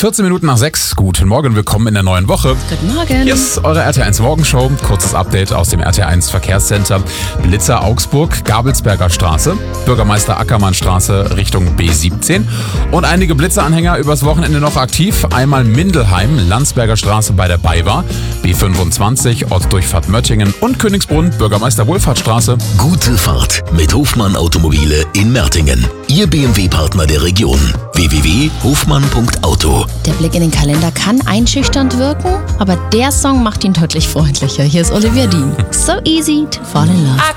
14 Minuten nach 6. Guten Morgen, willkommen in der neuen Woche. Guten Morgen. Hier ist eure RT1 Morgenshow. Kurzes Update aus dem RT1 Verkehrscenter. Blitzer Augsburg, Gabelsberger Straße, Bürgermeister Ackermann Straße Richtung B17. Und einige Blitzeranhänger übers Wochenende noch aktiv. Einmal Mindelheim, Landsberger Straße bei der BayWa, B25, Ortsdurchfahrt Möttingen und Königsbrunn, Bürgermeister Wohlfahrtsstraße. Gute Fahrt mit Hofmann Automobile in Mertingen. Ihr BMW-Partner der Region. www.hofmann.auto. Der Blick in den Kalender kann einschüchternd wirken, aber der Song macht ihn deutlich freundlicher. Hier ist Olivia Dean. So easy to fall in love.